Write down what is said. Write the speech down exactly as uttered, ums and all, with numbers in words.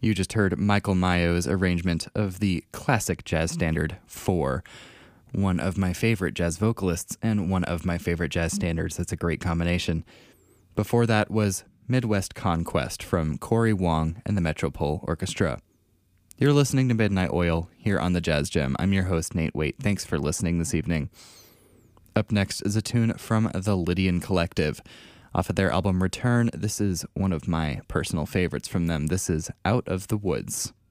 You just heard Michael Mayo's arrangement of the classic jazz standard four, one of my favorite jazz vocalists and one of my favorite jazz standards. That's a great combination. Before that was Midwest Conquest from Corey Wong and the Metropole Orchestra. You're listening to Midnight Oil here on the Jazz Gem. I'm your host, Nate Waite. Thanks for listening this evening. Up next is a tune from the Lydian Collective. Off of their album Return, this is one of my personal favorites from them. This is Out of the Woods.